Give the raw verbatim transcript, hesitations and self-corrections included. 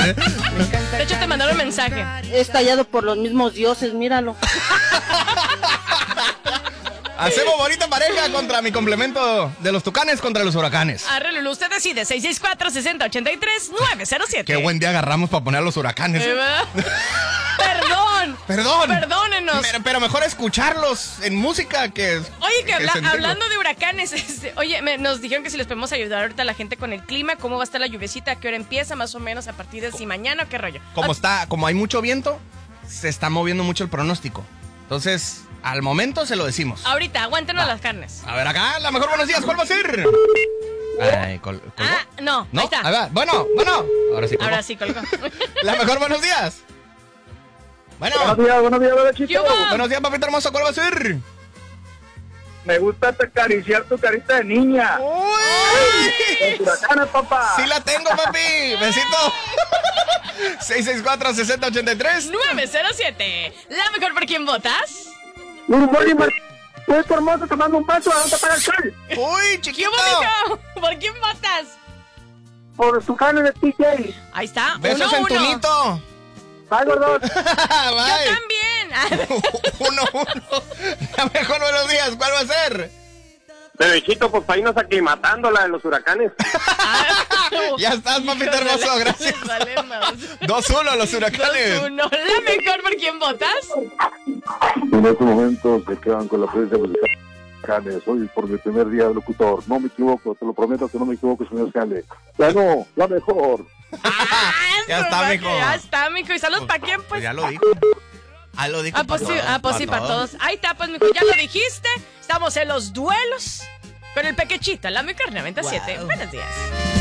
De hecho, te mandaron un mensaje. Es tallado por los mismos dioses, míralo. Hacemos bonita pareja contra mi complemento de los tucanes contra los huracanes. Arre, Lulú, usted decide. seis seis cuatro, seis cero ocho tres, nueve cero siete. Qué buen día agarramos para poner a los huracanes. ¿Eh, Perdón. Perdón. Perdónenos. Pero, pero mejor escucharlos en música que... Oye, que, que habla, sentirlo. hablando de huracanes, este, oye, me, nos dijeron que si les podemos ayudar ahorita a la gente con el clima, cómo va a estar la lluviecita, a qué hora empieza, más o menos a partir de si mañana o qué rollo. Como Ah, está, como hay mucho viento, se está moviendo mucho el pronóstico. Entonces, al momento se lo decimos. Ahorita, aguántenos Va. las carnes. A ver acá, la mejor buenos días, ¿cuál va a ser? Ay, col- ¿colgó? Ah, no, ¿No? ahí está. Ahí va. Bueno, bueno. Ahora sí colgó. Ahora sí, colgó. La mejor buenos días. Bueno, Buenos días, buenos días, bebecito. ¿Qué hubo? buenos días, papito hermoso, ¿cuál va a ser? Me gusta acariciar tu carita de niña. ¡Uy! Con huracanes, papá. Sí la tengo, papi. Besito. seis seis cuatro, seis cero ocho tres. nueve cero siete. ¿La mejor por quién votas? Un Bolívar. Muy hermoso tomando un paso a donde para el sol. ¡Uy, ¿Qué chiquito! hubo, mijo? ¿Por quién votas? Por tu carne de T J. Ahí está. Besos uno, en tu uno. nito. Bye, gordos. Yo Bye. también. Uno, uno. La mejor buenos días, ¿cuál va a ser? Bebecito, pues para irnos aclimatando la de los huracanes. Ya estás, papito Híjole, hermoso, gracias. dos uno los huracanes. dos uno. ¿La mejor por quién votas? En estos momentos se quedan con la presencia de los huracanes. Hoy por mi primer día de locutor. No me equivoco, te lo prometo que no me equivoco, señor Scale. Ganó, la mejor. Ah, Ya eso, está, va, mijo. que Ya está, mijo. ¿Y saludos para quién, pues? Pues ya lo dijo. Ah, lo dijo. Ah, pues sí, todos, ah, pues sí, para todos. Ahí está, pues, mijo, ya lo dijiste. Estamos en los duelos con el pequechito, la mi carne noventa y siete. Wow. Buenos días.